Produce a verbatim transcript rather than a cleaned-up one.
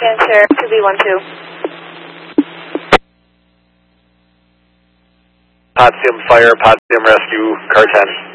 Again, Sheriff, two B one two. Potsdam Fire, Potsdam Rescue, car ten.